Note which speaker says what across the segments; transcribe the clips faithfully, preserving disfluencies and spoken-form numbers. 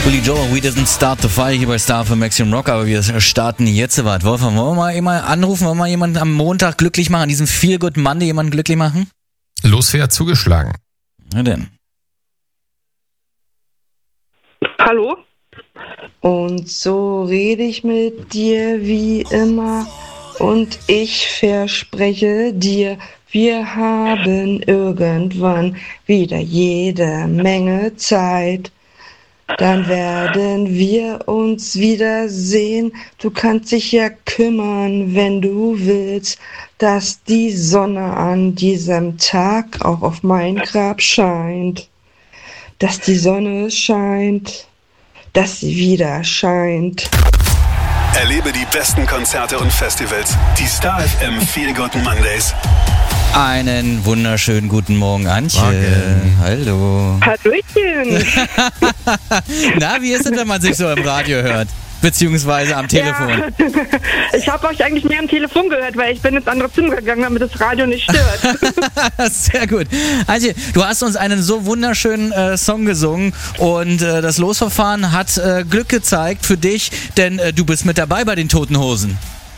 Speaker 1: Billy Joel, we didn't start the fire hier bei Star für Maximum Rock, aber wir starten jetzt was. Wolfgang, wollen wir mal immer anrufen, wollen wir mal jemanden am Montag glücklich machen, an diesem Feel Good Monday jemanden glücklich machen?
Speaker 2: Losfair zugeschlagen.
Speaker 1: Na denn.
Speaker 3: Hallo?
Speaker 4: Und so rede ich mit dir wie immer und ich verspreche dir, wir haben irgendwann wieder jede Menge Zeit. Dann werden wir uns wiedersehen. Du kannst dich ja kümmern, wenn du willst, dass die Sonne an diesem Tag auch auf mein Grab scheint. Dass die Sonne scheint, dass sie wieder scheint.
Speaker 5: Erlebe die besten Konzerte und Festivals. Die Star F M Feel Good Mondays.
Speaker 1: Einen wunderschönen guten Morgen, Antje.
Speaker 2: Morgen.
Speaker 1: Hallo.
Speaker 3: Hallöchen.
Speaker 1: Na, wie ist es, wenn man sich so im Radio hört? Beziehungsweise am Telefon.
Speaker 3: Ja. Ich habe euch eigentlich mehr am Telefon gehört, weil ich bin ins andere Zimmer gegangen, damit das Radio nicht stört.
Speaker 1: Sehr gut. Antje, du hast uns einen so wunderschönen äh, Song gesungen und äh, das Losverfahren hat äh, Glück gezeigt für dich, denn äh, du bist mit dabei bei den Toten Hosen.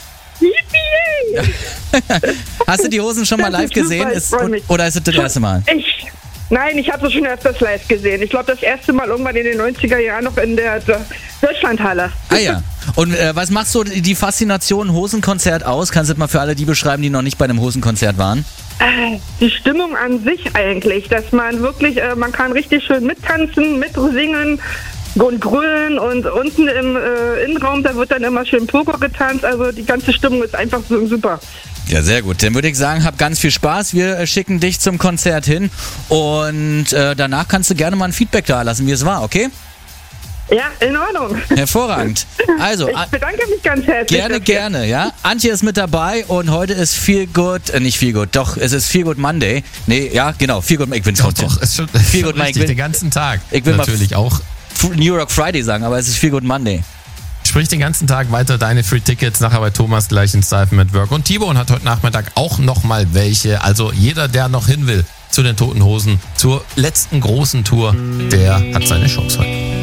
Speaker 3: Yippie!
Speaker 1: Hast du die Hosen schon mal
Speaker 3: Das
Speaker 1: live
Speaker 3: ist super,
Speaker 1: gesehen?
Speaker 3: ich
Speaker 1: Ist,
Speaker 3: freu mich.
Speaker 1: oder ist es das erste Mal?
Speaker 3: Ich, nein, ich habe sie schon öfters live gesehen. Ich glaube, das erste Mal irgendwann in den neunziger Jahren noch in der Deutschlandhalle.
Speaker 1: Ah ja. Und äh, was macht so die Faszination Hosenkonzert aus? Kannst du das mal für alle die beschreiben, die noch nicht bei einem Hosenkonzert waren?
Speaker 3: Äh, Die Stimmung an sich eigentlich, dass man wirklich, äh, man kann richtig schön mittanzen, mitsingen und grölen und unten im äh, Innenraum, da wird dann immer schön Pogo getanzt, also die ganze Stimmung ist einfach so super.
Speaker 1: Ja, sehr gut. Dann würde ich sagen, hab ganz viel Spaß. Wir äh, schicken dich zum Konzert hin und äh, danach kannst du gerne mal ein Feedback da lassen, wie es war, okay?
Speaker 3: Ja, in Ordnung.
Speaker 1: Hervorragend. Also,
Speaker 3: Ich bedanke mich ganz herzlich.
Speaker 1: gerne,
Speaker 3: dafür.
Speaker 1: gerne, ja. Antje ist mit dabei und heute ist Feel Good, äh, nicht Feel Good, doch, es ist Feel Good Monday. Nee, ja, genau, Feel Good, ich bin's
Speaker 2: Doch,
Speaker 1: heute.
Speaker 2: doch, ist schon,
Speaker 1: Viel
Speaker 2: schon
Speaker 1: gut, Mike,
Speaker 2: richtig,
Speaker 1: will-
Speaker 2: den ganzen Tag.
Speaker 1: Ich will mal-
Speaker 2: Natürlich auch.
Speaker 1: New York Friday sagen, aber es ist Feel Good Monday.
Speaker 2: Sprich den ganzen Tag weiter deine Free Tickets, nachher bei Thomas gleich in Style at Work. Und T-Bone hat heute Nachmittag auch nochmal welche. Also jeder, der noch hin will zu den Toten Hosen, zur letzten großen Tour, der hat seine Chance heute.